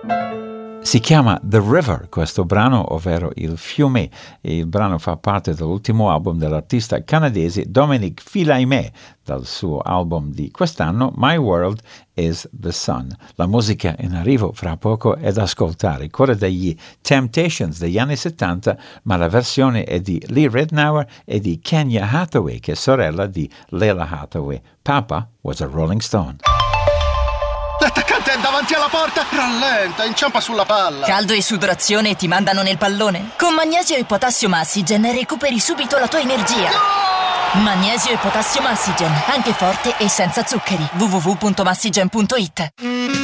Si chiama The River, questo brano, ovvero Il fiume, e il brano fa parte dell'ultimo album dell'artista canadese Dominic Fils-Aimé, dal suo album di quest'anno My World is the Sun. La musica in arrivo fra poco è da ascoltare, quella degli Temptations degli anni 70, ma la versione è di Lee Ritenour e di Kenya Hathaway, che è sorella di Leila Hathaway. Papa was a Rolling Stone. L'attaccante è davanti alla porta! Rallenta, inciampa sulla palla! Caldo e sudorazione ti mandano nel pallone? Con Magnesio e Potassio Massigen recuperi subito la tua energia. No! Magnesio e Potassio Massigen, anche forte e senza zuccheri. www.massigen.it